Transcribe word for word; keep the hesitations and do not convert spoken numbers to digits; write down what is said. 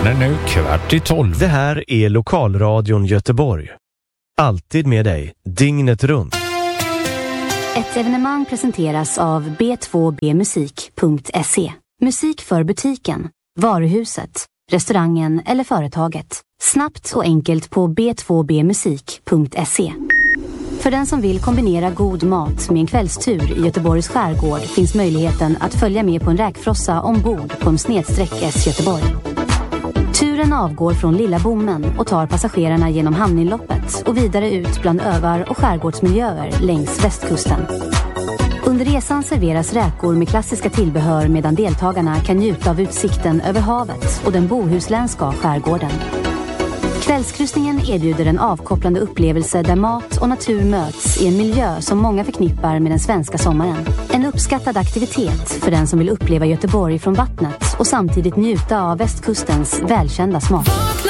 Klockan är nu kvart i tolv. Det här är Lokalradion Göteborg. Alltid med dig, dygnet runt. Ett evenemang presenteras av b två b musik punkt se. Musik för butiken, varuhuset, restaurangen eller företaget. Snabbt och enkelt på b två b musik punkt se. För den som vill kombinera god mat med en kvällstur i Göteborgs skärgård finns möjligheten att följa med på en räkfrossa ombord på en snedsträck S Göteborg. Turen avgår från Lilla Bommen och tar passagerarna genom hamninloppet och vidare ut bland övar och skärgårdsmiljöer längs västkusten. Under resan serveras räkor med klassiska tillbehör medan deltagarna kan njuta av utsikten över havet och den bohuslänska skärgården. Kvällskryssningen erbjuder en avkopplande upplevelse där mat och natur möts i en miljö som många förknippar med den svenska sommaren. En uppskattad aktivitet för den som vill uppleva Göteborg från vattnet och samtidigt njuta av västkustens välkända smak.